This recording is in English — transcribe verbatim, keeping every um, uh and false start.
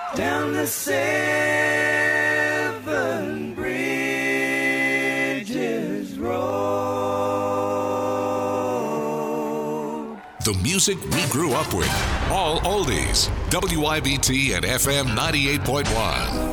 down the Seven Bridges Road. The music we grew up with. All oldies. W I B T and F M ninety-eight point one.